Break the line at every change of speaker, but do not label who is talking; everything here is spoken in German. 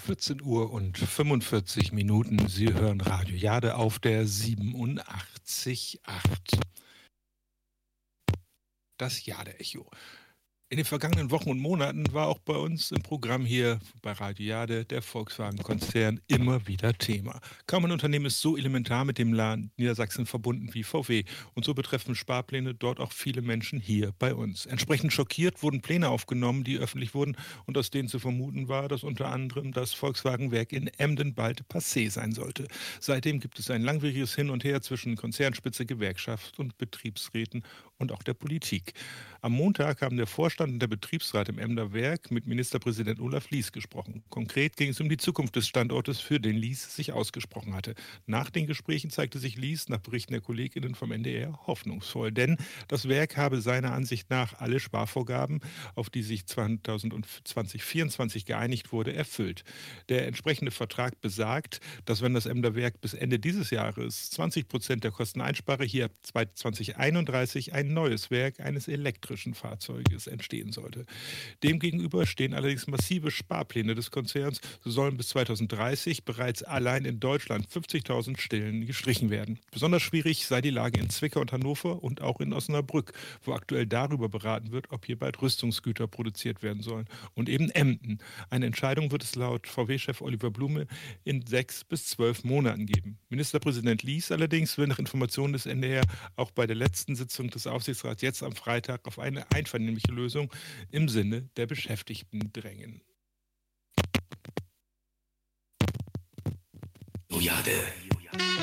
14 Uhr und 45 Minuten. Sie hören Radio Jade auf der 87.8. Das Jade-Echo. In den vergangenen Wochen und Monaten war auch bei uns im Programm hier bei Radio Jade der Volkswagen-Konzern immer wieder Thema. Kaum ein Unternehmen ist so elementar mit dem Land Niedersachsen verbunden wie VW. Und so betreffen Sparpläne dort auch viele Menschen hier bei uns. Entsprechend schockiert wurden Pläne aufgenommen, die öffentlich wurden und aus denen zu vermuten war, dass unter anderem das Volkswagen-Werk in Emden bald passé sein sollte. Seitdem gibt es ein langwieriges Hin und Her zwischen Konzernspitze, Gewerkschaft und Betriebsräten und auch der Politik. Am Montag haben der Vorstand und der Betriebsrat im Emder Werk mit Ministerpräsident Olaf Lies gesprochen. Konkret ging es um die Zukunft des Standortes, für den Lies sich ausgesprochen hatte. Nach den Gesprächen zeigte sich Lies nach Berichten der KollegInnen vom NDR hoffnungsvoll, denn das Werk habe seiner Ansicht nach alle Sparvorgaben, auf die sich 2024 geeinigt wurde, erfüllt. Der entsprechende Vertrag besagt, dass wenn das Emder Werk bis Ende dieses Jahres 20% der Kosten einspare, hier ab 2031 ein neues Werk eines elektrischen Fahrzeuges entstehen sollte. Demgegenüber stehen allerdings massive Sparpläne des Konzerns. So sollen bis 2030 bereits allein in Deutschland 50.000 Stellen gestrichen werden. Besonders schwierig sei die Lage in Zwickau und Hannover und auch in Osnabrück, wo aktuell darüber beraten wird, ob hier bald Rüstungsgüter produziert werden sollen. Und eben Emden. Eine Entscheidung wird es laut VW-Chef Oliver Blume in 6 bis 12 Monaten geben. Ministerpräsident Lies allerdings will nach Informationen des NDR auch bei der letzten Sitzung des Aufsichtsrats jetzt am Freitag auf eine einvernehmliche Lösung im Sinne der Beschäftigten drängen.
Jade.